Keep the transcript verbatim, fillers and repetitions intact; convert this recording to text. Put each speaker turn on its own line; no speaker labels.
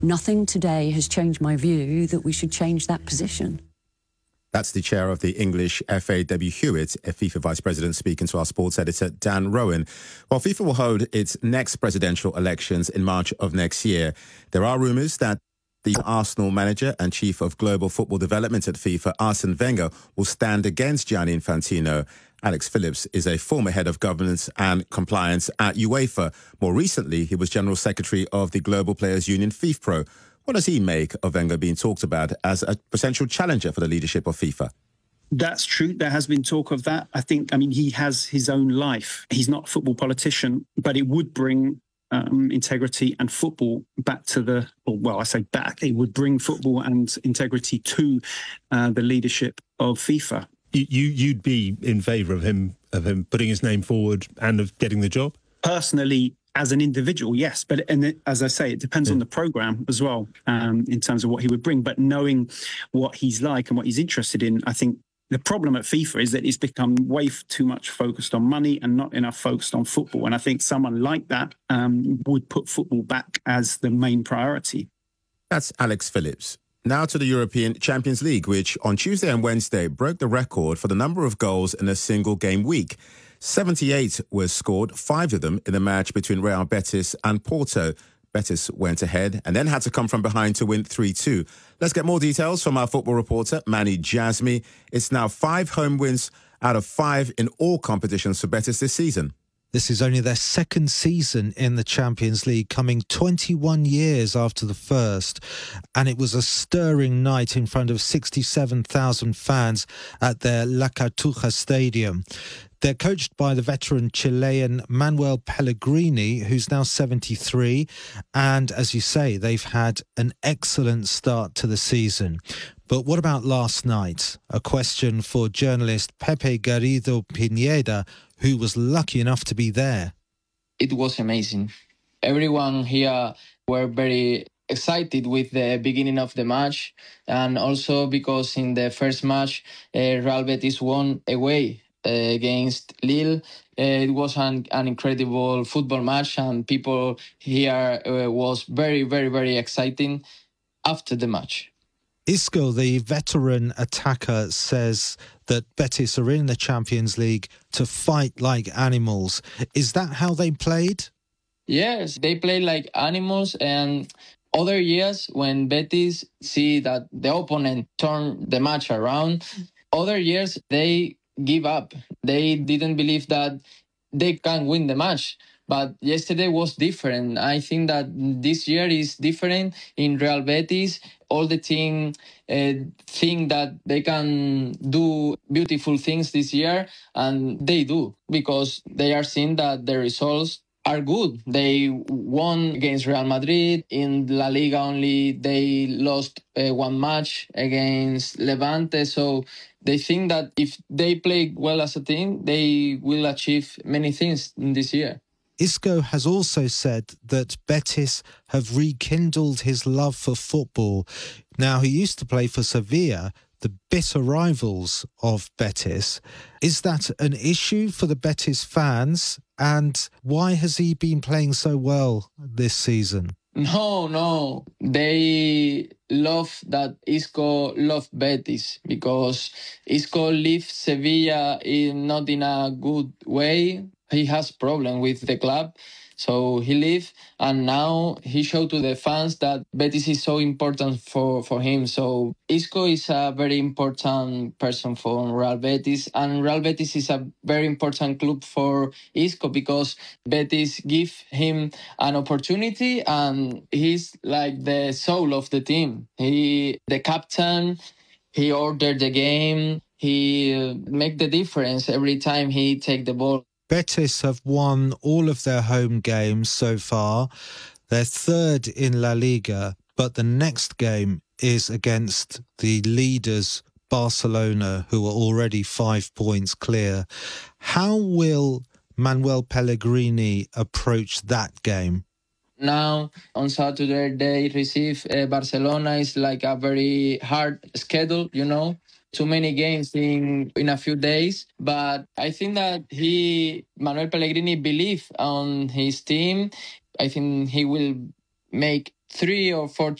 Nothing today has changed my view that we should change that position.
That's the chair of the English F A, Debbie Hewitt, a FIFA vice president, speaking to our sports editor, Dan Rowan. While FIFA will hold its next presidential elections in March of next year, there are rumours that the Arsenal manager and chief of global football development at FIFA, Arsene Wenger, will stand against Gianni Infantino. Alex Phillips is a former head of governance and compliance at UEFA. More recently, he was general secretary of the Global Players Union, FIFPro. What does he make of Wenger being talked about as a potential challenger for the leadership of FIFA?
That's true. There has been talk of that. I think, I mean, he has his own life. He's not a football politician, but it would bring um, integrity and football back to the, or well, I say back, it would bring football and integrity to uh, the leadership of FIFA.
You, you, you'd be in favour of him, of him putting his name forward and of getting the job?
Personally, as an individual, yes. But and it, as I say, it depends yeah. on the programme as well, um, in terms of what he would bring. But knowing what he's like and what he's interested in, I think the problem at FIFA is that it's become way too much focused on money and not enough focused on football. And I think someone like that um, would put football back as the main priority.
That's Alex Phillips. Now to the European Champions League, which on Tuesday and Wednesday broke the record for the number of goals in a single game week. seventy-eight were scored, five of them in the match between Real Betis and Porto. Betis went ahead and then had to come from behind to win three two. Let's get more details from our football reporter, Manny Jasmi. It's now five home wins out of five in all competitions for Betis this season.
This is only their second season in the Champions League, coming twenty-one years after the first. And it was a stirring night in front of sixty-seven thousand fans at their La Cartuja Stadium. They're coached by the veteran Chilean Manuel Pellegrini, who's now seventy-three. And as you say, they've had an excellent start to the season. But what about last night? A question for journalist Pepe Garrido Pineda, who was lucky enough to be there.
It was amazing. Everyone here were very excited with the beginning of the match. And also because in the first match, uh, Real Betis won away uh, against Lille. Uh, it was an, an incredible football match, and people here uh, was very, very, very exciting after the match.
Isco, the veteran attacker, says that Betis are in the Champions League to fight like animals. Is that how they played?
Yes, they play like animals. And other years when Betis see that the opponent turn the match around, other years they give up. They didn't believe that they can win the match. But yesterday was different. I think that this year is different in Real Betis. All the team uh, think that they can do beautiful things this year, and they do, because they are seeing that the results are good. They won against Real Madrid. In La Liga only, they lost uh, one match against Levante. So they think that if they play well as a team, they will achieve many things in this year.
Isco has also said that Betis have rekindled his love for football. Now, he used to play for Sevilla, the bitter rivals of Betis. Is that an issue for the Betis fans? And why has he been playing so well this season?
No, no. They love that Isco love Betis, because Isco leaves Sevilla in not in a good way. He has problem with the club, so he left, and now he showed to the fans that Betis is so important for, for him. So Isco is a very important person for Real Betis, and Real Betis is a very important club for Isco, because Betis give him an opportunity, and he's like the soul of the team. He, the captain, he ordered the game, he uh, make the difference every time he take the ball.
Betis have won all of their home games so far. They're third in La Liga, but the next game is against the leaders, Barcelona, who are already five points clear. How will Manuel Pellegrini approach that game?
Now, on Saturday, they receive uh, Barcelona. It's like a very hard schedule, you know. Too many games in in a few days, but I think that he, Manuel Pellegrini, believe on his team. I think he will make three or four